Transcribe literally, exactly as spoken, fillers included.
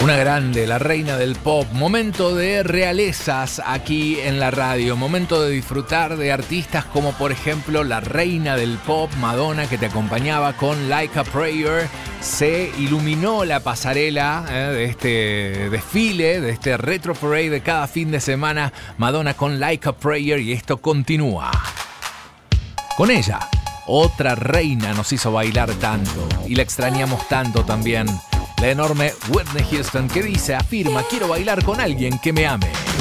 Una grande, la reina del pop. Momento de realezas aquí en la radio. Momento de disfrutar de artistas como por ejemplo la reina del pop, Madonna, que te acompañaba con Like a Prayer. Se iluminó la pasarela eh, de este desfile, de este retro parade de cada fin de semana. Madonna con Like a Prayer, y esto continúa. Con ella, otra reina nos hizo bailar tanto y la extrañamos tanto también. La enorme Whitney Houston, que dice, afirma, quiero bailar con alguien que me ame.